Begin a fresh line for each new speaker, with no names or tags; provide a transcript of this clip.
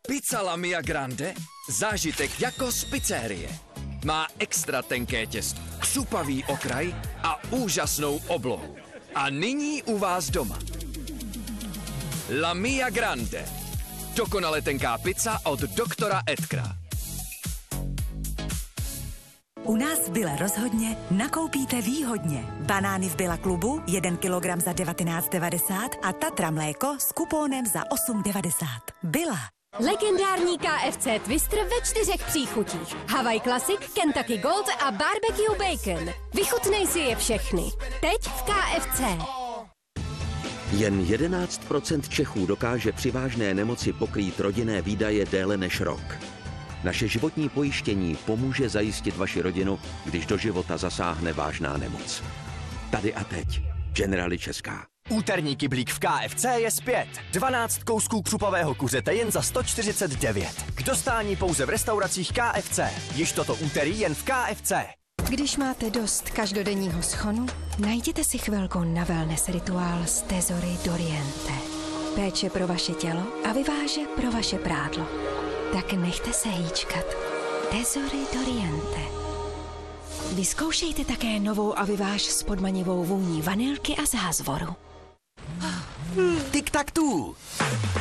Pizza La Mia Grande? Zážitek jako z pizzerie. Má extra tenké těsto, křupavý okraj a úžasnou oblohu. A nyní u vás doma. La Mia Grande. Dokonale tenká pizza od doktora Edgara.
U nás v Billa rozhodně nakoupíte výhodně. Banány v Billa klubu 1 kilogram za 19,90 a Tatra mléko s kupónem za 8,90. Billa.
Legendární KFC Twister ve 4 příchutích. Hawaii Classic, Kentucky Gold a Barbecue Bacon. Vychutnej si je všechny. Teď v KFC.
Jen 11% Čechů dokáže při vážné nemoci pokrýt rodinné výdaje déle než rok. Naše životní pojištění pomůže zajistit vaši rodinu, když do života zasáhne vážná nemoc. Tady a teď. Generali Česká.
Úterní kyblík v KFC je zpět. 12 kousků křupavého kuřete jen za 149. K dostání pouze v restauracích KFC. Již toto úterý jen v KFC.
Když máte dost každodenního schonu, najděte si chvilku na wellness rituál z Tesory d'Oriente. Péče pro vaše tělo a vyváže pro vaše prádlo. Tak nechte se hýčkat. Tesory d'Oriente. Vyzkoušejte také novou Aviváž s podmanivou vůní vanilky a zázvoru.
Tik tak tu.